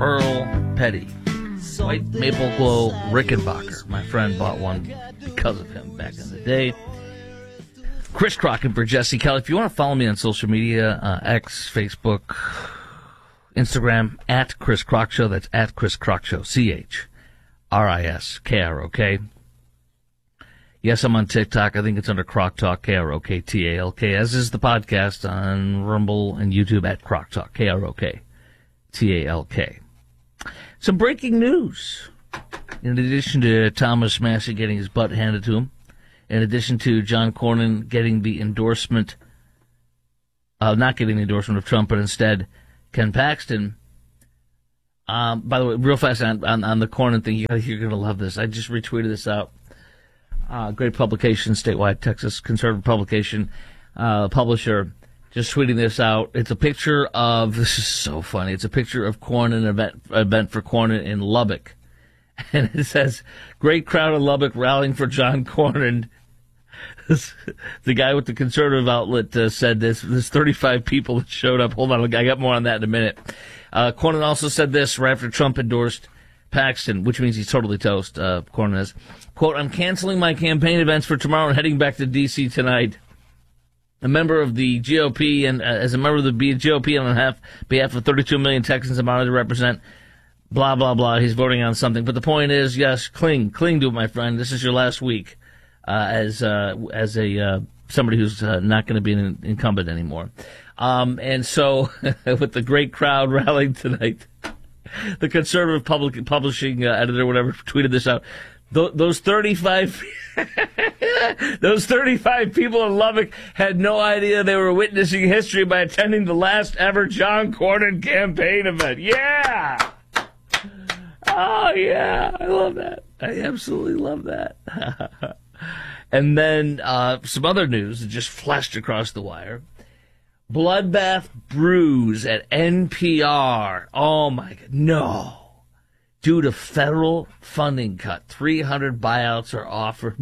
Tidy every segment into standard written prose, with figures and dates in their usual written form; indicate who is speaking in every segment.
Speaker 1: Earl Petty. White Maple Glow Rickenbacker. My friend bought one because of him back in the day. Chris Crock for Jesse Kelly. If you want to follow me on social media, X, Facebook, Instagram, at Chris Crock Show. That's at Chris Crock Show. CHRISKROK. Yes, I'm on TikTok. I think it's under Crock Talk, KROKTALK, as is the podcast on Rumble and YouTube at Crock Talk, KROKTALK. Some breaking news. In addition to Thomas Massie getting his butt handed to him, in addition to John Cornyn getting the endorsement, not getting the endorsement of Trump, but instead Ken Paxton. By the way, real fast on the Cornyn thing, you're going to love this. I just retweeted this out. Great publication, statewide Texas conservative publication, publisher, just tweeting this out. It's a picture of, this is so funny, it's a picture of Cornyn, event for Cornyn in Lubbock. And it says, great crowd in Lubbock rallying for John Cornyn. The guy with the conservative outlet said this. There's 35 people that showed up. Hold on, I got more on that in a minute. Cornyn also said this right after Trump endorsed Paxton, which means he's totally toast, Cornyn is. Quote, I'm canceling my campaign events for tomorrow and heading back to D.C. tonight. A member of the GOP and as a member of the GOP on behalf of 32 million Texans I'm honored to represent, blah, blah, blah. He's voting on something. But the point is, yes, cling to it, my friend. This is your last week as somebody who's not going to be an incumbent anymore. And so with the great crowd rallying tonight, the conservative publishing editor, whatever, tweeted this out. Those 35 people in Lubbock had no idea they were witnessing history by attending the last ever John Cornyn campaign event. Yeah! Oh, yeah. I love that. I absolutely love that. And then some other news that just flashed across the wire. Bloodbath Brews at NPR. Oh, my God. No. Due to federal funding cut, 300 buyouts are offered.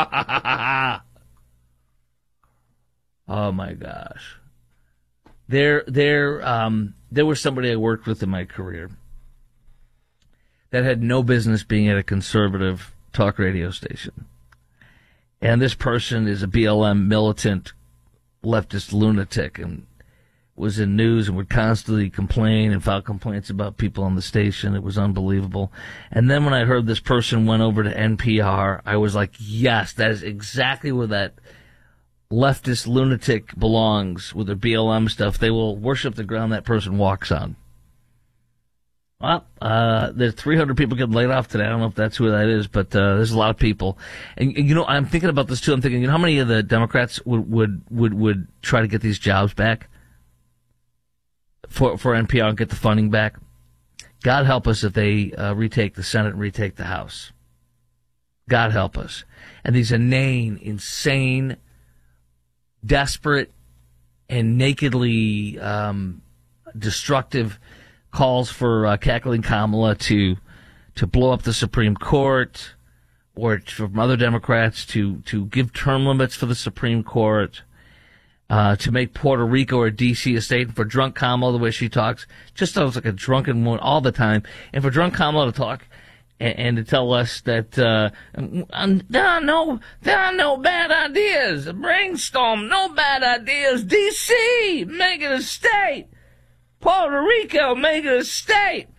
Speaker 1: Oh, my gosh. There was somebody I worked with in my career that had no business being at a conservative talk radio station. And this person is a BLM militant leftist lunatic and was in news and would constantly complain and file complaints about people on the station. It was unbelievable. And then when I heard this person went over to NPR, I was like, yes, that is exactly where that leftist lunatic belongs with their BLM stuff. They will worship the ground that person walks on. Well, there's 300 people getting laid off today. I don't know if that's who that is, but there's a lot of people. And, you know, I'm thinking about this, too. I'm thinking, you know, how many of the Democrats would try to get these jobs back for NPR and get the funding back? God help us if they retake the Senate and retake the House. God help us. And these inane, insane, desperate, and nakedly destructive calls for cackling Kamala to blow up the Supreme Court, or from other Democrats to give term limits for the Supreme Court, to make Puerto Rico or D.C. a state, and for drunk Kamala, the way she talks, just sounds like a drunken woman all the time, and for drunk Kamala to talk and to tell us that there are no bad ideas. Brainstorm, no bad ideas. D.C., make it a state. Puerto Rico, make it a state.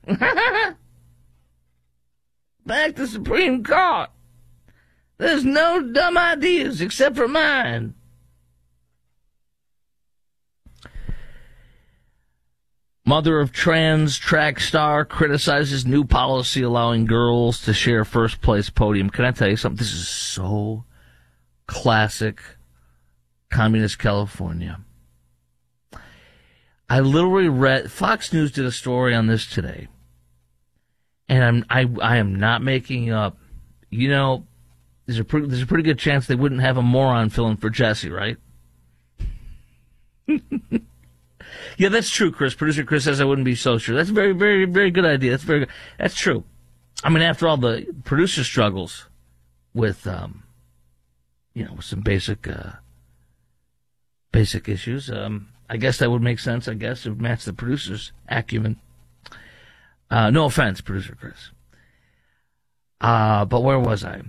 Speaker 1: Back to Supreme Court. There's no dumb ideas except for mine. Mother of trans track star criticizes new policy allowing girls to share first place podium. Can I tell you something? This is so classic communist California. I literally read, Fox News did a story on this today, and I am not making up. You know, there's a pretty good chance they wouldn't have a moron filling for Jesse, right? Yeah, that's true, Chris. Producer Chris says I wouldn't be so sure. That's a very, very, very good idea. That's very good. That's true. I mean, after all the producer struggles with, with some basic issues, I guess that would make sense. I guess it would match the producer's acumen. No offense, producer Chris. But where was I?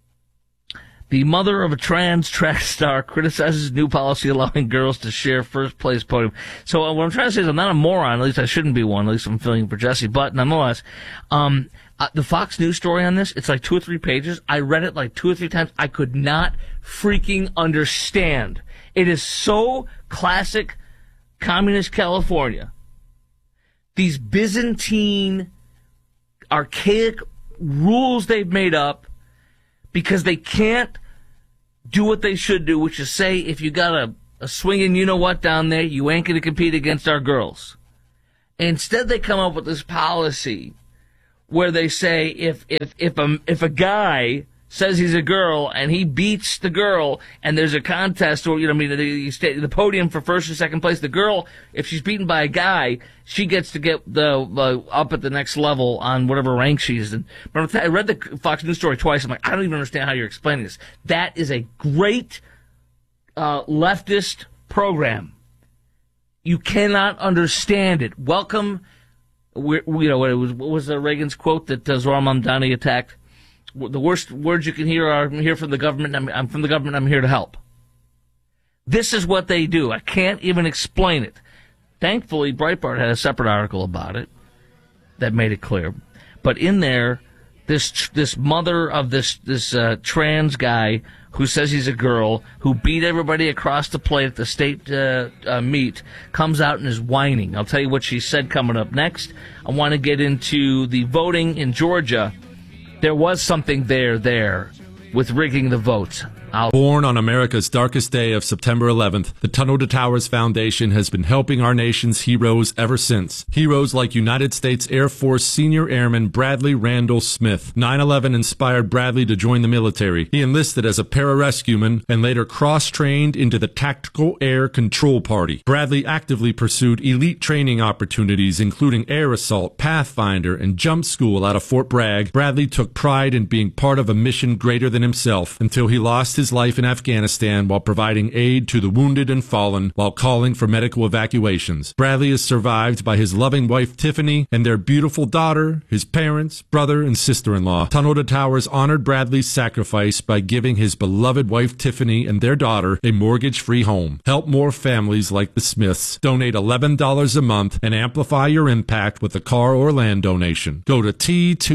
Speaker 1: The mother of a trans track star criticizes new policy allowing girls to share first place podium. So what I'm trying to say is I'm not a moron. At least I shouldn't be one. At least I'm feeling for Jesse. But nonetheless, the Fox News story on this, it's like 2 or 3 pages. I read it like 2 or 3 times. I could not freaking understand. It is so classic communist California. These Byzantine, archaic rules they've made up because they can't do what they should do, which is say, if you got a swinging you-know-what down there, you ain't going to compete against our girls. Instead, they come up with this policy where they say if a guy says he's a girl and he beats the girl and there's a contest, or the podium for first or second place, the girl, if she's beaten by a guy, she gets to get the up at the next level on whatever rank she's in. But I read the Fox News story twice. I'm like, I don't even understand how you're explaining this. That is a great leftist program. You cannot understand it. Welcome. What was Reagan's quote that Zohar Mamdani attacked? The worst words you can hear are, I'm here from the government, I'm from the government, I'm here to help. This is what they do. I can't even explain it. Thankfully, Breitbart had a separate article about it that made it clear. But in there, this mother of this trans guy who says he's a girl, who beat everybody across the plate at the state meet, comes out and is whining. I'll tell you what she said coming up next. I want to get into the voting in Georgia. There was something there with rigging the votes.
Speaker 2: Born on America's darkest day of September 11th, the Tunnel to Towers Foundation has been helping our nation's heroes ever since. Heroes like United States Air Force Senior Airman Bradley Randall Smith. 9/11 inspired Bradley to join the military. He enlisted as a pararescueman and later cross-trained into the Tactical Air Control Party. Bradley actively pursued elite training opportunities, including air assault, Pathfinder, and jump school out of Fort Bragg. Bradley took pride in being part of a mission greater than himself until he lost his life in Afghanistan while providing aid to the wounded and fallen while calling for medical evacuations. Bradley is survived by his loving wife Tiffany and their beautiful daughter, his parents, brother, and sister-in-law. Tunnel to Towers honored Bradley's sacrifice by giving his beloved wife Tiffany and their daughter a mortgage-free home. Help more families like the Smiths. Donate $11 a month and amplify your impact with a car or land donation. Go to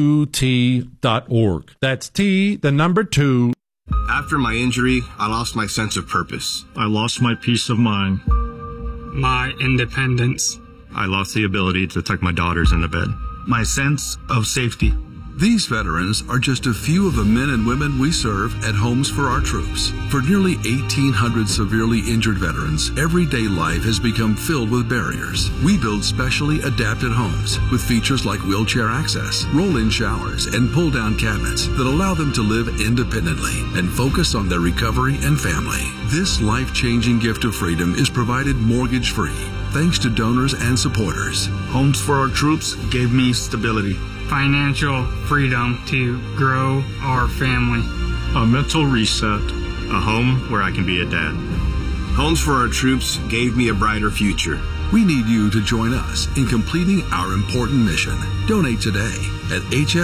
Speaker 2: T2T.org. That's T, the number 2.
Speaker 3: After my injury, I lost my sense of purpose.
Speaker 4: I lost my peace of mind. My independence.
Speaker 5: I lost the ability to tuck my daughters into bed.
Speaker 4: My sense of safety.
Speaker 6: These veterans are just a few of the men and women we serve at Homes for Our Troops. For nearly 1,800 severely injured veterans, everyday life has become filled with barriers. We build specially adapted homes with features like wheelchair access, roll-in showers, and pull-down cabinets that allow them to live independently and focus on their recovery and family. This life-changing gift of freedom is provided mortgage-free, thanks to donors and supporters.
Speaker 4: Homes for Our Troops gave me stability.
Speaker 7: Financial freedom to grow our family.
Speaker 4: A mental reset.
Speaker 5: A home where I can be a dad.
Speaker 3: Homes for Our Troops gave me a brighter future.
Speaker 6: We need you to join us in completing our important mission. Donate today at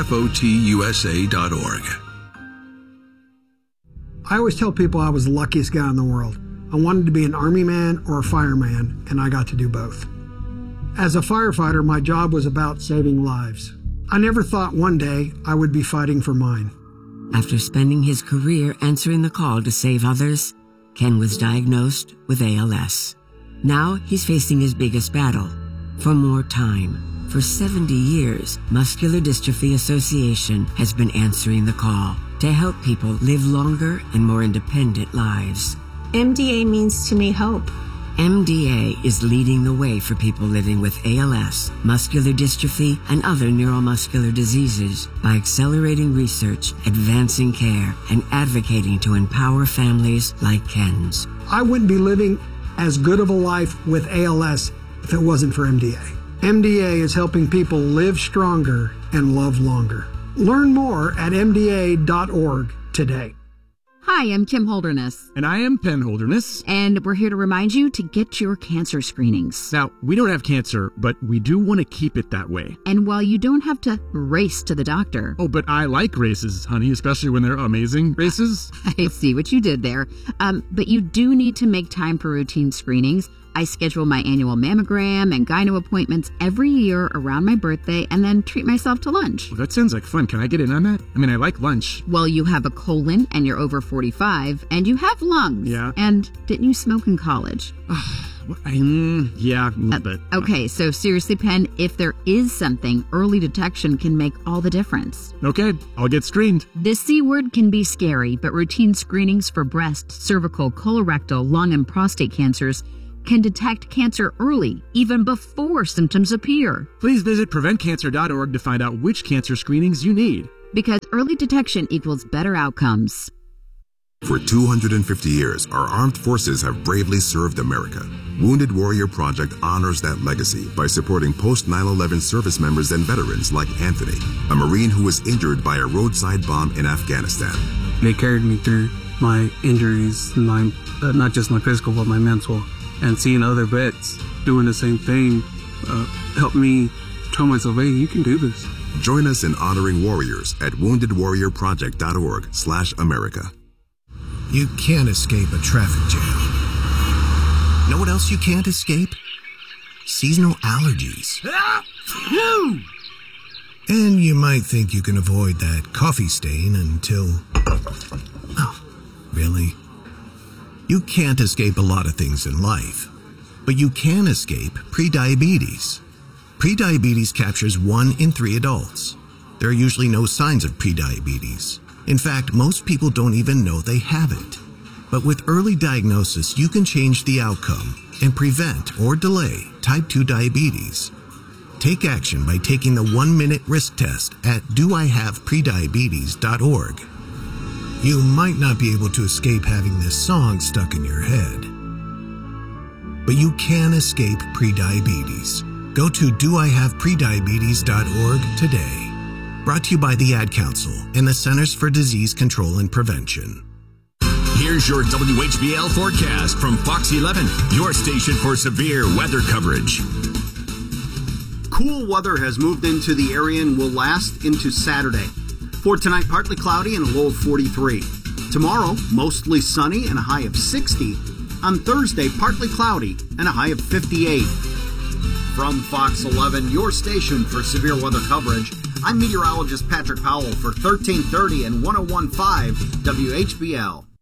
Speaker 6: hfotusa.org.
Speaker 8: I always tell people I was the luckiest guy in the world. I wanted to be an army man or a fireman, and I got to do both. As a firefighter, my job was about saving lives. I never thought one day I would be fighting for mine.
Speaker 9: After spending his career answering the call to save others, Ken was diagnosed with ALS. Now he's facing his biggest battle, for more time. For 70 years, Muscular Dystrophy Association has been answering the call to help people live longer and more independent lives.
Speaker 10: MDA means to me hope.
Speaker 9: MDA is leading the way for people living with ALS, muscular dystrophy, and other neuromuscular diseases by accelerating research, advancing care, and advocating to empower families like Ken's.
Speaker 8: I wouldn't be living as good of a life with ALS if it wasn't for MDA. MDA is helping people live stronger and love longer. Learn more at MDA.org today.
Speaker 11: Hi, I'm Kim Holderness.
Speaker 12: And I am Penn Holderness.
Speaker 11: And we're here to remind you to get your cancer screenings.
Speaker 12: Now, we don't have cancer, but we do want to keep it that way.
Speaker 11: And while you don't have to race to the doctor.
Speaker 12: Oh, but I like races, honey, especially when they're amazing races.
Speaker 11: I see what you did there. But you do need to make time for routine screenings. I schedule my annual mammogram and gyno appointments every year around my birthday and then treat myself to lunch.
Speaker 12: Well, that sounds like fun. Can I get in on that? I mean, I like lunch.
Speaker 11: Well, you have a colon and you're over 45 and you have lungs.
Speaker 12: Yeah.
Speaker 11: And didn't you smoke in college?
Speaker 12: Yeah, a little bit.
Speaker 11: Okay, so seriously, Penn, if there is something, early detection can make all the difference.
Speaker 12: Okay, I'll get screened.
Speaker 11: The C word can be scary, but routine screenings for breast, cervical, colorectal, lung, and prostate cancers can detect cancer early, even before symptoms appear.
Speaker 12: Please visit preventcancer.org to find out which cancer screenings you need.
Speaker 11: Because early detection equals better outcomes.
Speaker 13: For 250 years, our armed forces have bravely served America. Wounded Warrior Project honors that legacy by supporting post-9/11 service members and veterans like Anthony, a Marine who was injured by a roadside bomb in Afghanistan.
Speaker 14: They carried me through my injuries, not just my physical, but my mental. And seeing other vets doing the same thing helped me tell myself, hey, you can do this.
Speaker 13: Join us in honoring warriors at woundedwarriorproject.org/America.
Speaker 15: You can't escape a traffic jam. Know what else you can't escape? Seasonal allergies. And you might think you can avoid that coffee stain until... Oh, really? You can't escape a lot of things in life, but you can escape prediabetes. Prediabetes captures 1 in 3 adults. There are usually no signs of prediabetes. In fact, most people don't even know they have it. But with early diagnosis, you can change the outcome and prevent or delay type 2 diabetes. Take action by taking the 1-minute risk test at doihaveprediabetes.org. You might not be able to escape having this song stuck in your head, but you can escape prediabetes. Go to doihaveprediabetes.org today. Brought to you by the Ad Council and the Centers for Disease Control and Prevention.
Speaker 16: Here's your WHBL forecast from Fox 11, your station for severe weather coverage.
Speaker 17: Cool weather has moved into the area and will last into Saturday. For tonight, partly cloudy and a low of 43. Tomorrow, mostly sunny and a high of 60. On Thursday, partly cloudy and a high of 58. From Fox 11, your station for severe weather coverage, I'm meteorologist Patrick Powell for 1330 and 101.5 WHBL.